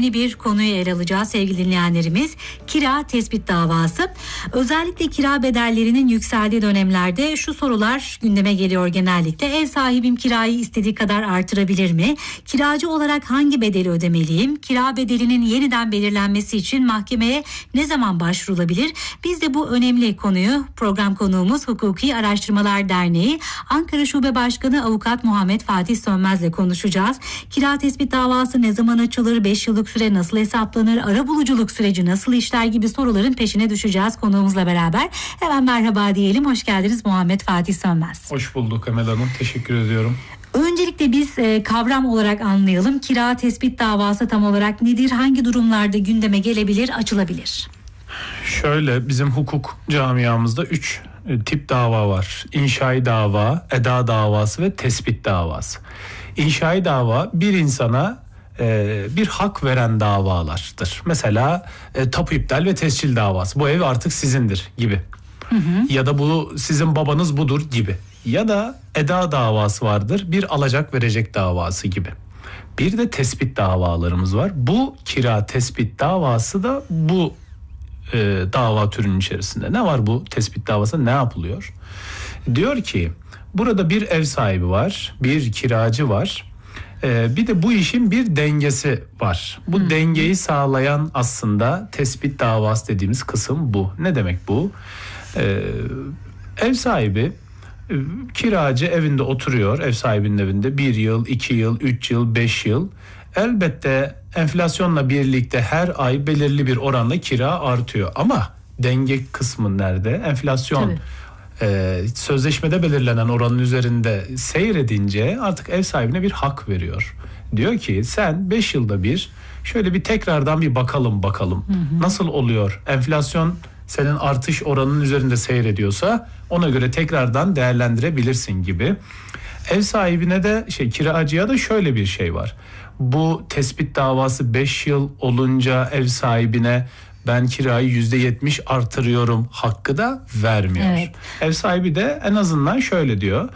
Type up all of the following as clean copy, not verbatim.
önemli bir konuyu ele alacağız sevgili dinleyenlerimiz. Kira tespit davası. Özellikle kira bedellerinin yükseldiği dönemlerde şu sorular gündeme geliyor genellikle. Ev sahibim kirayı istediği kadar artırabilir mi? Kiracı olarak hangi bedeli ödemeliyim? Kira bedelinin yeniden belirlenmesi için mahkemeye ne zaman başvurulabilir? Biz de bu önemli konuyu program konuğumuz Hukuki Araştırmalar Derneği Ankara Şube Başkanı Avukat Muhammed Fatih Sönmez'le konuşacağız. Kira tespit davası ne zaman açılır? 5 yıllık süre nasıl hesaplanır? Arabuluculuk süreci nasıl işler gibi soruların peşine düşeceğiz konuğumuzla beraber. Hemen merhaba diyelim. Hoş geldiniz Muhammed Fatih Sönmez. Hoş bulduk Emel Hanım. Teşekkür ediyorum. Öncelikle biz kavram olarak anlayalım. Kira tespit davası tam olarak nedir? Hangi durumlarda gündeme gelebilir, açılabilir? Şöyle, bizim hukuk camiamızda 3 tip dava var. İnşai dava, eda davası ve tespit davası. İnşai dava bir insana bir hak veren davalardır. Mesela tapu iptal ve tescil davası. Bu ev artık sizindir gibi. Ya da bu sizin babanız budur gibi. Ya da eda davası vardır. Bir alacak verecek davası gibi. Bir de tespit davalarımız var. Bu kira tespit davası da bu dava türünün içerisinde. Ne var bu tespit davası? Ne yapılıyor? Diyor ki burada bir ev sahibi var, bir kiracı var. Bir de bu işin bir dengesi var. Bu dengeyi sağlayan aslında tespit davası dediğimiz kısım bu. Ne demek bu? Ev sahibi kiracı evinde oturuyor, ev sahibinin evinde 1 yıl, 2 yıl, 3 yıl, 5 yıl. Elbette enflasyonla birlikte her ay belirli bir oranla kira artıyor. Ama denge kısmı nerede? Enflasyon sözleşmede belirlenen oranın üzerinde seyredince artık ev sahibine bir hak veriyor. Diyor ki sen 5 yılda bir şöyle bir tekrardan bir bakalım. Nasıl oluyor? Enflasyon senin artış oranının üzerinde seyrediyorsa ona göre tekrardan değerlendirebilirsin gibi. Ev sahibine de kiracıya da şöyle bir şey var. Bu tespit davası 5 yıl olunca ev sahibine ben kirayı %70 artırıyorum hakkı da vermiyor. Evet. Ev sahibi de en azından şöyle diyor.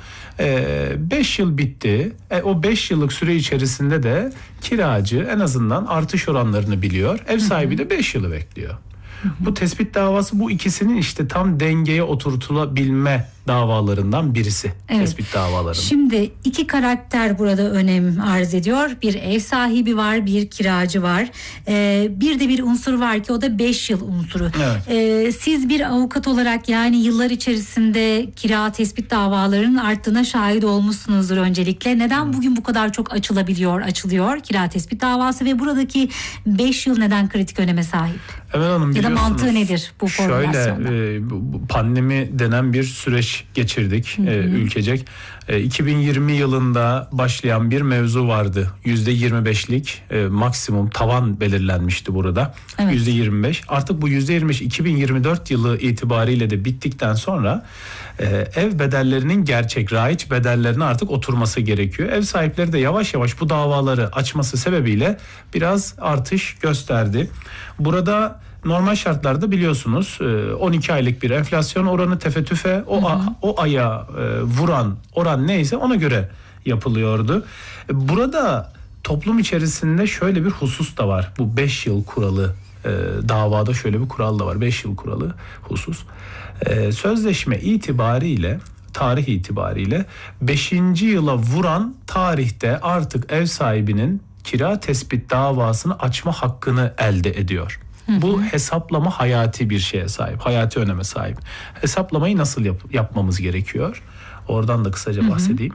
5 yıl bitti. O 5 yıllık süre içerisinde de kiracı en azından artış oranlarını biliyor. Ev sahibi de 5 yılı bekliyor. Bu tespit davası bu ikisinin işte tam dengeye oturtulabilme davalarından birisi. Evet. Tespit davalarının. Şimdi 2 karakter burada önem arz ediyor. Bir ev sahibi var, bir kiracı var. Bir de bir unsur var ki o da 5 yıl unsuru. Evet. Siz bir avukat olarak yani yıllar içerisinde kira tespit davalarının arttığına şahit olmuşsunuzdur öncelikle. Neden bugün bu kadar çok açılıyor kira tespit davası ve buradaki 5 yıl neden kritik öneme sahip? Emel Hanım, ya da mantığı nedir bu formülasyonda? Şöyle pandemi denen bir süreç geçirdik ülkecek. 2020 yılında başlayan bir mevzu vardı. %25'lik maksimum tavan belirlenmişti burada. Evet. %25. Artık bu %25 2024 yılı itibariyle de bittikten sonra ev bedellerinin gerçek raiç bedellerine artık oturması gerekiyor. Ev sahipleri de yavaş yavaş bu davaları açması sebebiyle biraz artış gösterdi. Burada normal şartlarda biliyorsunuz 12 aylık bir enflasyon oranı tefettüfe o aya vuran oran neyse ona göre yapılıyordu. Burada toplum içerisinde şöyle bir husus da var. Bu 5 yıl kuralı davada şöyle bir kural da var. 5 yıl kuralı husus. Sözleşme itibariyle tarih itibariyle 5. yıla vuran tarihte artık ev sahibinin kira tespit davasını açma hakkını elde ediyor. Bu hesaplama hayati bir şeye sahip, hayati öneme sahip. Hesaplamayı nasıl yapmamız gerekiyor? Oradan da kısaca bahsedeyim.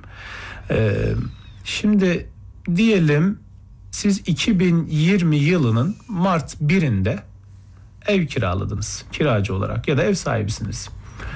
Şimdi diyelim siz 2020 yılının Mart 1'inde ev kiraladınız kiracı olarak ya da ev sahibisiniz.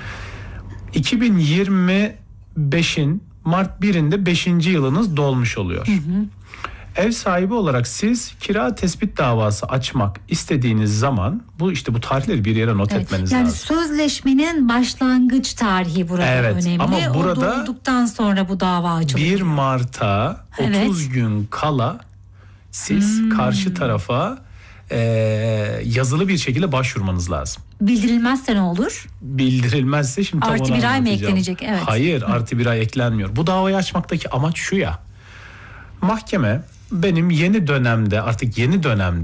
2025'in Mart 1'inde 5. yılınız dolmuş oluyor. Ev sahibi olarak siz kira tespit davası açmak istediğiniz zaman bu tarihleri bir yere not etmeniz lazım. Yani sözleşmenin başlangıç tarihi burada önemli. Ama burada o dolduktan sonra bu dava açılıyor. 1 Mart'a 30 gün kala siz karşı tarafa yazılı bir şekilde başvurmanız lazım. Bildirilmezse ne olur? Bildirilmezse şimdi tam artı 1 ay mı eklenecek? Evet. Hayır, artı 1 ay eklenmiyor. Bu davayı açmaktaki amaç şu ya. Mahkeme benim yeni dönemde